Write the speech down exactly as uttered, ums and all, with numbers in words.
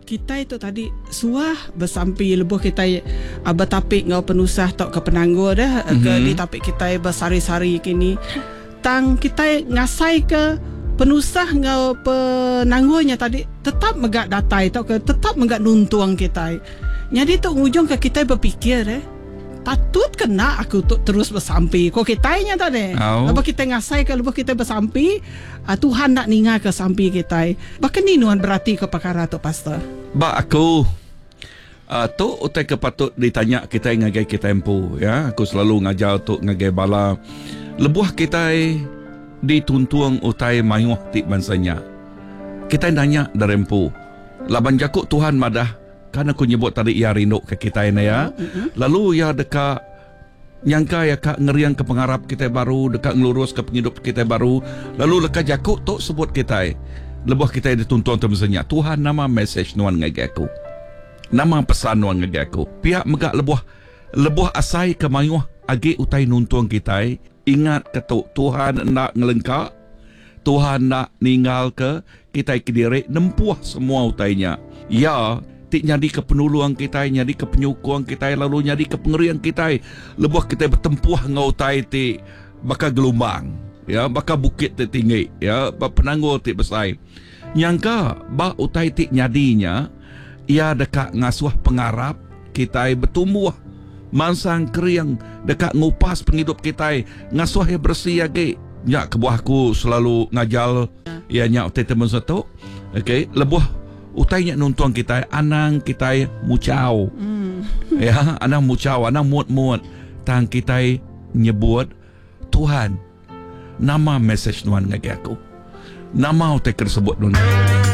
kita itu tadi suah bersampi lebuh kita uh, bertapik ngau penusah tok ke penanggur dah mm-hmm. ke di tapik kita bersari-sari kini tang kita ngasai ke penusah ngau penanggurnya tadi tetap megak datai tok ke tetap megak nuntuang kita. Jadi tu ujung ke kita berfikir eh patut kena aku tu terus bersampi. Kau kitanya tadi. Oh. Lepas kita ngasai ke lepas kita bersampi, uh, Tuhan nak ninga ke sampi kita. Bahkan ni nuan berarti ke perkara tu pastor. Ba aku uh, tu utai ke patut ditanya kita ngagai kita empu ya. Aku selalu ngajar tu ngagai bala. Lebuh kita dituntuang utai mayuh ti bansanya. Kita nanya dari empu. Laban jakuk Tuhan madah kan aku nyebut tadi ia rindu ke kita ini ya. Mm-hmm. Lalu ya dekat nyangka ya kak ngeriang ke pengarap kita baru, dekat ngelurus ke penghidup kita baru. Lalu lekat jakuk tu sebut kita. Lebuh kita dituntun tu misalnya Tuhan nama message nuan ngagi aku. Nama pesan nuan ngagi aku. Pihak megak lebuh lebuh asai ke mayuh agi utai nuntun kita. Ingat ketuk Tuhan nak ngelengkak. Tuhan nak ninggal ke kita kediri nempuh semua utainya. Ya, tik nyadi ke penuluang kita, nyadi ke penyukuang kita, lalu nyadi ke pengerian kita. Lebuh kita bertempuh ngau tai ti bakal gelombang, ya, bakal bukit ti tinggi, ya, penanggur ti besar. Nyangka ba utai ti nyadinya ia dekat ngasuh pengarap kita bertumbuh. Mansang keriang dekat ngupas penghidup kita, ngasuh yang bersih lagi. Ya, kebuahku selalu ngajal ya nyak utai teman satu. Okey, lebuh utainya nuntuang kita, anang kita mucau. Mm. Ya, anang mucau, anang muat-muat. Tang kita nyebut Tuhan. Nama message nuan ngagi aku. Nama utai tersebut nuan.